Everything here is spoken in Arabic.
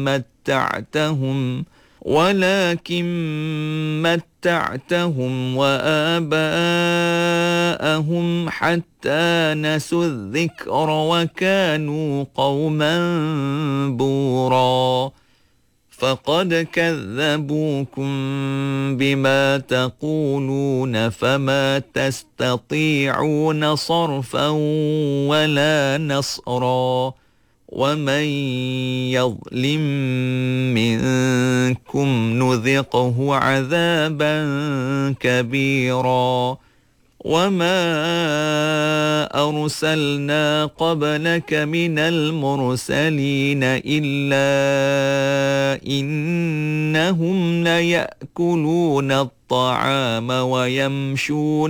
متعتهم وآباءهم حتى نسوا الذكر وكانوا قوما بورا فقد كذبوكم بما تقولون فما تستطيعون صرفا ولا نصرا ومن يظلم منكم نذقه عذابا كبيرا وما أرسلنا قبلك من المرسلين إلا إنهم ليأكلون الطعام ويمشون